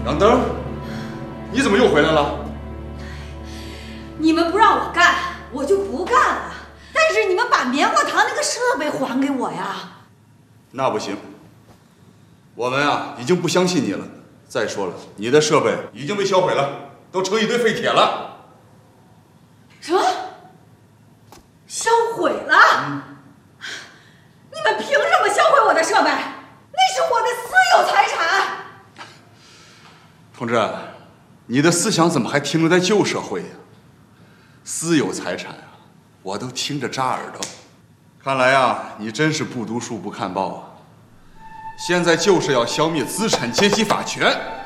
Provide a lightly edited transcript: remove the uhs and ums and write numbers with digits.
杨登，你怎么又回来了？ 你们不让我干，我就不干了。但是你们把棉花糖那个设备还给我呀！ 那不行，我们啊已经不相信你了。再说了，你的设备已经被销毁了，都成一堆废铁了。 什么？销毁了？你们凭什么销毁我的设备？那是我的私有财产。 同志，你的思想怎么还停留在旧社会呀？私有财产啊，我都听着扎耳朵。看来啊，你真是不读书不看报啊！现在就是要消灭资产阶级法权。